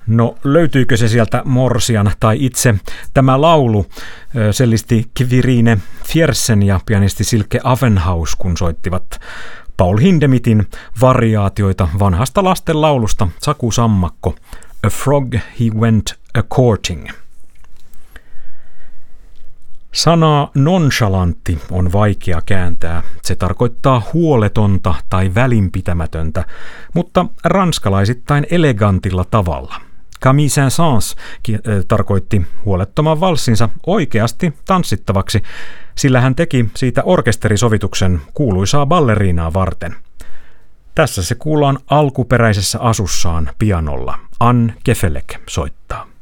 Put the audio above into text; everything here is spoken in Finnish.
No löytyykö se sieltä Morsian tai itse tämä laulu sellisti Quirine Fiersen ja pianisti Silke Avenhaus, kun soittivat Paul Hindemithin variaatioita vanhasta lastenlaulusta Saku Sammakko, A Frog He Went A-Courting. Sanaa nonchalantti on vaikea kääntää. Se tarkoittaa huoletonta tai välinpitämätöntä, mutta ranskalaisittain elegantilla tavalla. Camille Saint-Saëns tarkoitti huolettoman valssinsa oikeasti tanssittavaksi, sillä hän teki siitä orkesterisovituksen kuuluisaa balleriinaa varten. Tässä se kuullaan alkuperäisessä asussaan pianolla. Anne Kefelec soittaa.